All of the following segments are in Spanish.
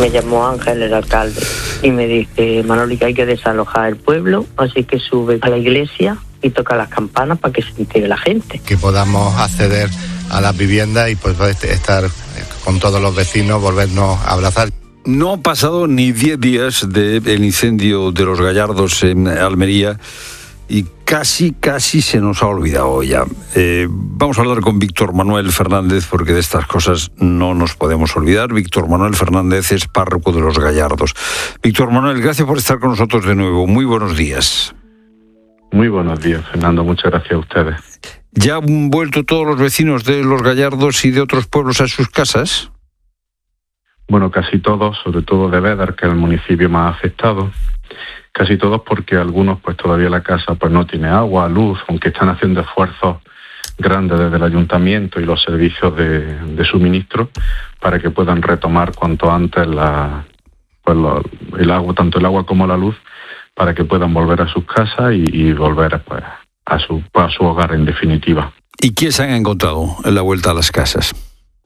Me llamó Ángel, el alcalde, y me dice: Manoli, que hay que desalojar el pueblo, así que sube a la iglesia y toca las campanas para que se entere la gente. Que podamos acceder a las viviendas y pues estar con todos los vecinos, volvernos a abrazar. No han pasado ni 10 días del incendio de Los Gallardos en Almería y casi se nos ha olvidado ya. Vamos a hablar con Víctor Manuel Fernández, porque de estas cosas no nos podemos olvidar. Víctor Manuel Fernández es párroco de Los Gallardos. Víctor Manuel, gracias por estar con nosotros de nuevo. Muy buenos días. Muy buenos días, Fernando. Muchas gracias a ustedes. ¿Ya han vuelto todos los vecinos de Los Gallardos y de otros pueblos a sus casas? Bueno, casi todos, sobre todo de Bédar, que es el municipio más afectado. Casi todos, porque algunos pues todavía la casa pues no tiene agua, luz, aunque están haciendo esfuerzos grandes desde el ayuntamiento y los servicios de suministro para que puedan retomar cuanto antes el agua, tanto el agua como la luz, para que puedan volver a sus casas y volver pues a su hogar en definitiva. ¿Y qué se han encontrado en la vuelta a las casas?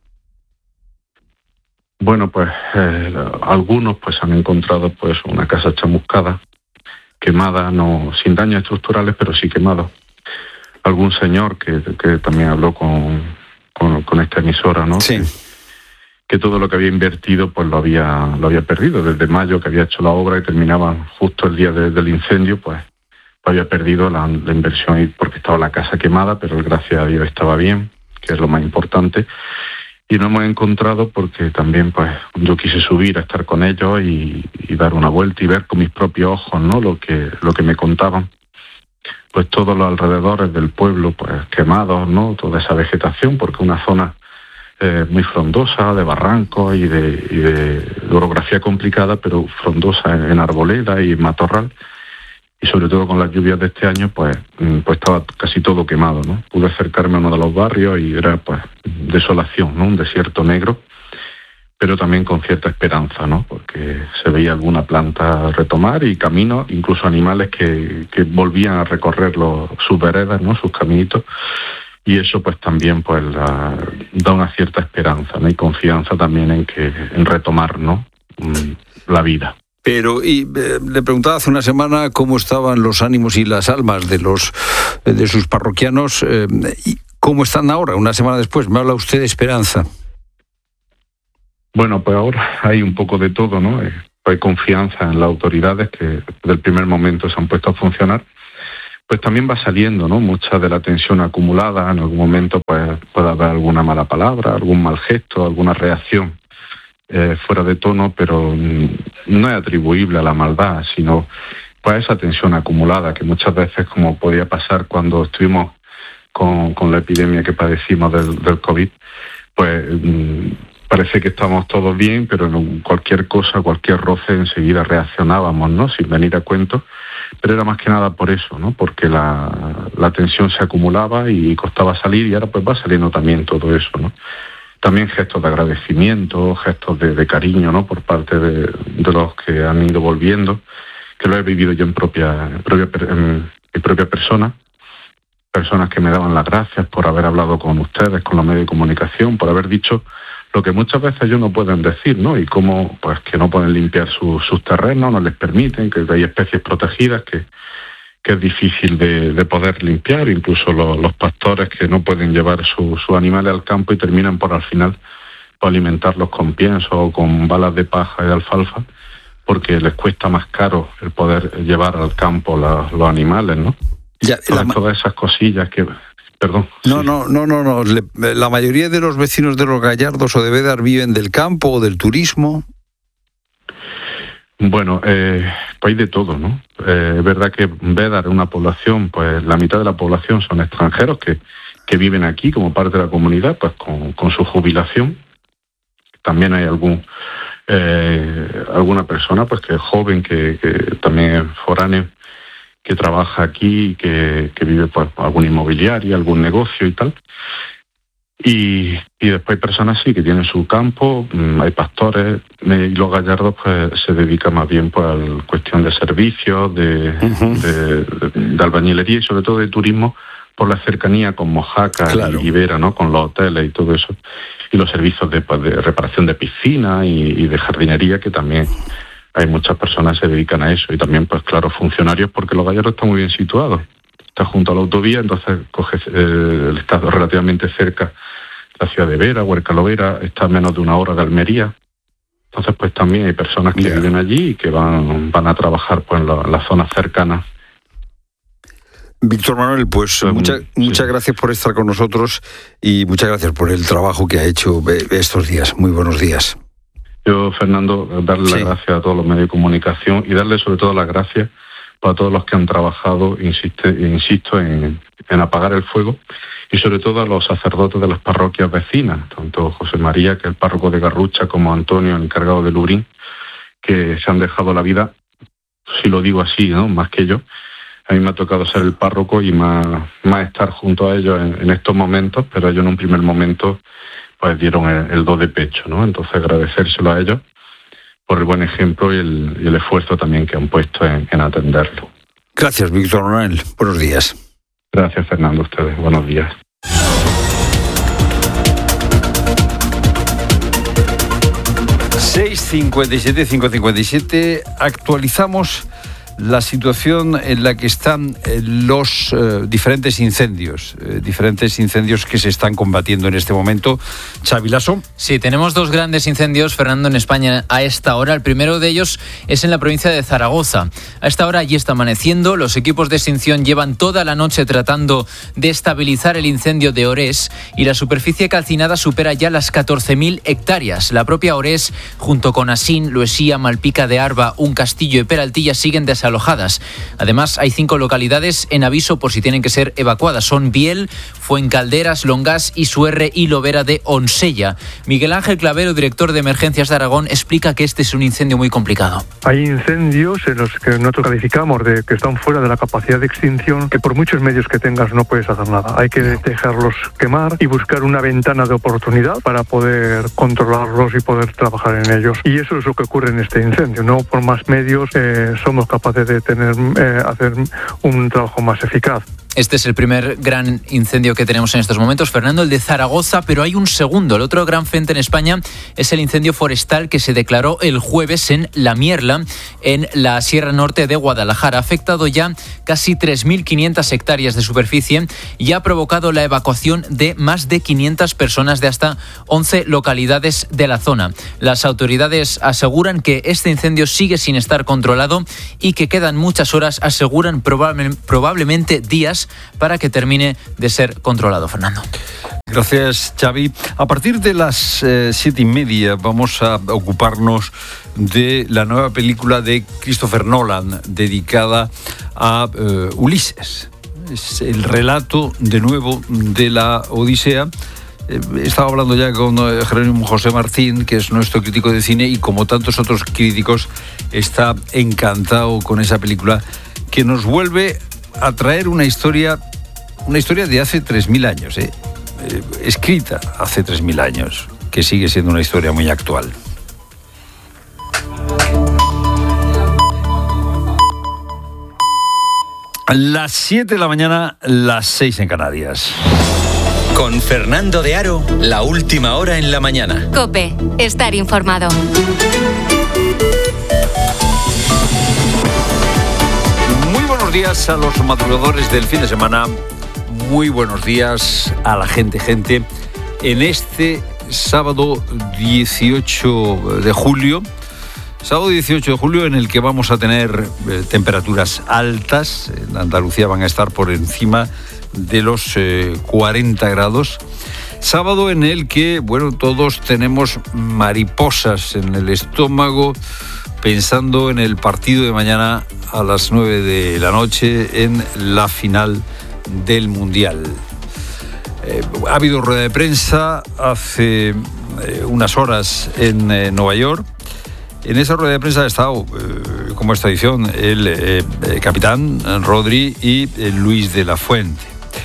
Bueno, pues algunos pues han encontrado pues una casa chamuscada, quemada, no sin daños estructurales, pero sí quemada. Algún señor que también habló con esta emisora, ¿no? Sí. Que todo lo que había invertido pues lo había perdido. Desde mayo, que había hecho la obra y terminaba justo el día del incendio, pues había perdido la inversión, porque estaba la casa quemada, pero gracias a Dios estaba bien, que es lo más importante. Y no hemos encontrado, porque también pues yo quise subir a estar con ellos y dar una vuelta y ver con mis propios ojos, ¿no? Lo que me contaban. Pues todos los alrededores del pueblo pues quemados, ¿no? Toda esa vegetación, porque una zona muy frondosa, de barrancos y de orografía complicada, pero frondosa en arboleda y en matorral. Y sobre todo con las lluvias de este año, pues estaba casi todo quemado, ¿no? Pude acercarme a uno de los barrios y era pues desolación, ¿no? Un desierto negro, pero también con cierta esperanza, ¿no? Porque se veía alguna planta retomar y caminos, incluso animales que volvían a recorrer sus veredas, ¿no? Sus caminitos. Y eso pues también pues da una cierta esperanza, ¿no? Y confianza también en retomar, ¿no? La vida. Pero le preguntaba hace una semana cómo estaban los ánimos y las almas de sus parroquianos, y cómo están ahora, una semana después. Me habla usted de esperanza. Bueno, pues ahora hay un poco de todo, ¿no? Hay confianza en las autoridades que desde el primer momento se han puesto a funcionar. Pues también va saliendo, ¿no? Mucha de la tensión acumulada. En algún momento pues puede haber alguna mala palabra, algún mal gesto, alguna reacción fuera de tono, pero no es atribuible a la maldad, sino pues esa tensión acumulada que muchas veces, como podía pasar cuando estuvimos con la epidemia que padecimos del COVID, pues parece que estamos todos bien, pero en cualquier cosa, cualquier roce, enseguida reaccionábamos, ¿no? Sin venir a cuento. Pero era más que nada por eso, ¿no? Porque la tensión se acumulaba y costaba salir, y ahora pues va saliendo también todo eso, ¿no? También gestos de agradecimiento, gestos de cariño, ¿no? Por parte de los que han ido volviendo, que lo he vivido yo en mi propia persona. Personas que me daban las gracias por haber hablado con ustedes, con los medios de comunicación, por haber dicho lo que muchas veces ellos no pueden decir, ¿no? Y cómo, pues, que no pueden limpiar sus terrenos, no les permiten, que hay especies protegidas que es difícil de poder limpiar, incluso los pastores que no pueden llevar sus animales al campo y terminan por al final por alimentarlos con pienso o con balas de paja y de alfalfa, porque les cuesta más caro el poder llevar al campo los animales, ¿no? Ya, todas esas cosillas que... Perdón. No. La mayoría de los vecinos de Los Gallardos o de Bédar viven del campo o del turismo. Bueno, pues hay de todo, ¿no? Es verdad que Bédar es una población, pues la mitad de la población son extranjeros que viven aquí como parte de la comunidad, pues con su jubilación. También hay alguna persona pues que es joven, que también es foráneo, que trabaja aquí, que vive pues algún inmobiliario, algún negocio y tal. Y después hay personas sí que tienen su campo, hay pastores, y Los Gallardos pues se dedica más bien pues a la cuestión de servicios, de albañilería y sobre todo de turismo, por la cercanía con Mojácar, claro, y Vera, ¿no? Con los hoteles y todo eso, y los servicios de reparación de piscina y de jardinería, que también hay muchas personas que se dedican a eso, y también, pues claro, funcionarios, porque Los Gallardos está muy bien situado, está junto a la autovía, entonces está relativamente cerca la ciudad de Vera, Huercalovera, está a menos de 1 hora de Almería. Entonces, pues también hay personas que viven allí y que van a trabajar pues en las zonas cercanas. Víctor Manuel, pues muchas gracias por estar con nosotros y muchas gracias por el trabajo que ha hecho estos días. Muy buenos días. Yo, Fernando, darle las gracias a todos los medios de comunicación y darle sobre todo las gracias para todos los que han trabajado, insisto, en apagar el fuego, y sobre todo a los sacerdotes de las parroquias vecinas, tanto José María, que es el párroco de Garrucha, como Antonio, el encargado de Lurín, que se han dejado la vida, si lo digo así, ¿no? Más que yo. A mí me ha tocado ser el párroco y más estar junto a ellos en estos momentos, pero ellos en un primer momento pues dieron el do de pecho, ¿no? Entonces agradecérselo a ellos por el buen ejemplo y el esfuerzo también que han puesto en atenderlo. Gracias, Víctor Manuel. Buenos días. Gracias, Fernando, a ustedes. Buenos días. ...6:57, actualizamos la situación en la que están los diferentes incendios que se están combatiendo en este momento. Xavi Lasso. Sí, tenemos 2 grandes incendios, Fernando, en España a esta hora. El primero de ellos es en la provincia de Zaragoza. A esta hora allí está amaneciendo. Los equipos de extinción llevan toda la noche tratando de estabilizar el incendio de Orés y la superficie calcinada supera ya las 14.000 hectáreas. La propia Orés, junto con Asín, Luesía, Malpica de Arba, Un Castillo y Peraltilla siguen desalojadas. Además, hay 5 localidades en aviso por si tienen que ser evacuadas. Son Biel, Fuencalderas, Longás, Isuerre y Lobera de Onsella. Miguel Ángel Clavero, director de Emergencias de Aragón, explica que este es un incendio muy complicado. Hay incendios en los que nosotros calificamos de que están fuera de la capacidad de extinción, que por muchos medios que tengas no puedes hacer nada. Hay que dejarlos quemar y buscar una ventana de oportunidad para poder controlarlos y poder trabajar en ellos. Y eso es lo que ocurre en este incendio. No por más medios somos capaces de hacer un trabajo más eficaz. Este es el primer gran incendio que tenemos en estos momentos, Fernando, el de Zaragoza, pero hay un segundo. El otro gran frente en España es el incendio forestal que se declaró el jueves en La Mierla, en la Sierra Norte de Guadalajara. Ha afectado ya casi 3.500 hectáreas de superficie y ha provocado la evacuación de más de 500 personas de hasta 11 localidades de la zona. Las autoridades aseguran que este incendio sigue sin estar controlado y que quedan muchas horas, aseguran probablemente días, para que termine de ser controlado, Fernando. Gracias, Xavi. A partir de las 7:30 vamos a ocuparnos de la nueva película de Christopher Nolan dedicada a Ulises. Es el relato de nuevo de la Odisea. Estaba hablando ya con Jerónimo José Martín, que es nuestro crítico de cine, y como tantos otros críticos está encantado con esa película que nos vuelve a traer una historia de hace 3.000 años, escrita hace 3.000 años, que sigue siendo una historia muy actual. Las 7 de la mañana, las 6 en Canarias. Con Fernando de Aro, la última hora en la mañana. COPE, estar informado. Buenos días a los madrugadores del fin de semana. Muy buenos días a la gente. En este sábado 18 de julio, en el que vamos a tener temperaturas altas. En Andalucía van a estar por encima de los 40 grados. Sábado en el que, todos tenemos mariposas en el estómago, pensando en el partido de mañana a las 9 de la noche en la final del Mundial. Ha habido rueda de prensa hace unas horas en Nueva York. En esa rueda de prensa ha estado, como esta edición, el capitán Rodri y Luis de la Fuente.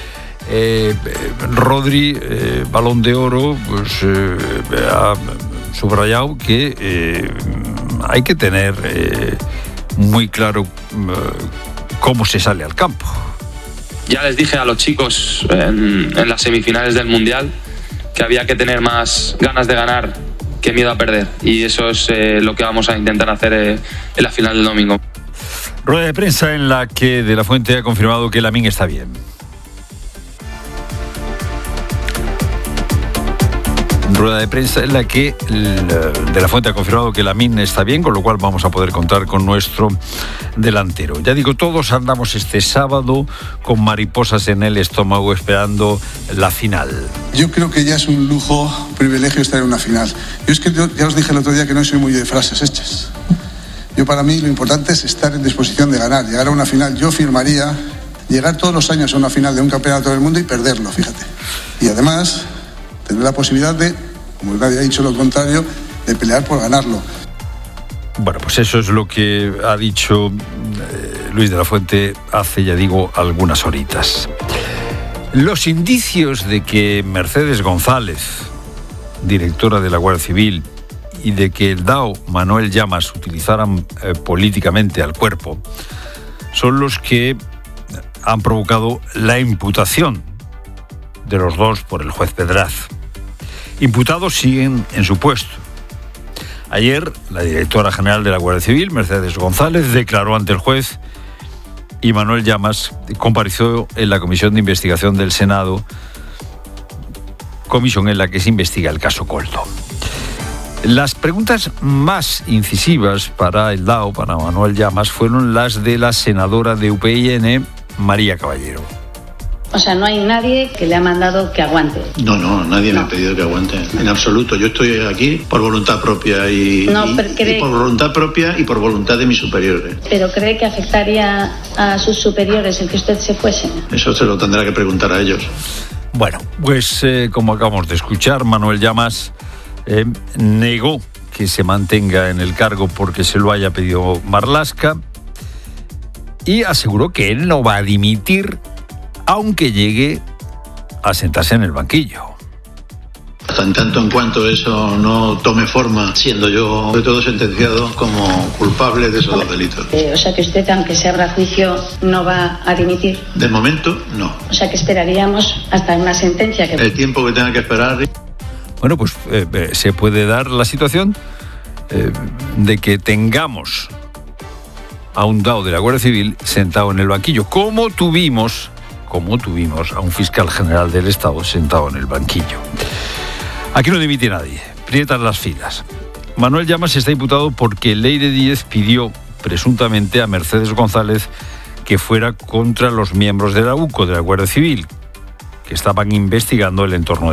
Rodri, Balón de Oro, ha subrayado que hay que tener muy claro cómo se sale al campo. Ya les dije a los chicos en las semifinales del Mundial que había que tener más ganas de ganar que miedo a perder. Y eso es lo que vamos a intentar hacer en la final del domingo. Rueda de prensa en la que De la Fuente ha confirmado que Lamine está bien. Rueda de prensa en la que De la Fuente ha confirmado que Lamine está bien, con lo cual vamos a poder contar con nuestro delantero. Ya digo, todos andamos este sábado con mariposas en el estómago esperando la final. Yo creo que ya es un lujo, un privilegio estar en una final. Yo es que ya os dije el otro día que no soy muy de frases hechas. Yo, para mí, lo importante es estar en disposición de ganar, llegar a una final. Yo firmaría llegar todos los años a una final de un campeonato del mundo y perderlo, fíjate. Y además tener la posibilidad de, como nadie ha dicho lo contrario, de pelear por ganarlo. Bueno, pues eso es lo que ha dicho Luis de la Fuente hace, ya digo, algunas horitas. Los indicios de que Mercedes González, directora de la Guardia Civil, y de que el DAO Manuel Llamas utilizaran políticamente al cuerpo, son los que han provocado la imputación de los dos por el juez Pedraz. Imputados siguen en su puesto. Ayer, la directora general de la Guardia Civil, Mercedes González, declaró ante el juez y Manuel Llamas compareció en la Comisión de Investigación del Senado, comisión en la que se investiga el caso Koldo. Las preguntas más incisivas para el DAO, para Manuel Llamas, fueron las de la senadora de UPyN, María Caballero. O sea, no hay nadie que le ha mandado que aguante. No, nadie me ha pedido que aguante, en absoluto. Yo estoy aquí por voluntad propia y por voluntad propia y por voluntad de mis superiores. ¿Pero cree que afectaría a sus superiores el que usted se fuese? Eso se lo tendrá que preguntar a ellos. Bueno, pues como acabamos de escuchar, Manuel Llamas negó que se mantenga en el cargo porque se lo haya pedido Marlaska y aseguró que él no va a dimitir aunque llegue a sentarse en el banquillo. Hasta en tanto en cuanto eso no tome forma, siendo yo sobre todo sentenciado como culpable de esos dos delitos. O sea que usted, aunque se abra juicio, no va a dimitir. De momento, no. O sea que esperaríamos hasta una sentencia que... El tiempo que tenga que esperar. Bueno, pues se puede dar la situación de que tengamos a un DAO de la Guardia Civil sentado en el banquillo, como tuvimos a un fiscal general del Estado sentado en el banquillo. Aquí no dimite nadie, prietan las filas. Manuel Llamas está imputado porque Leire Díez pidió presuntamente a Mercedes González que fuera contra los miembros de la UCO, de la Guardia Civil, que estaban investigando el entorno de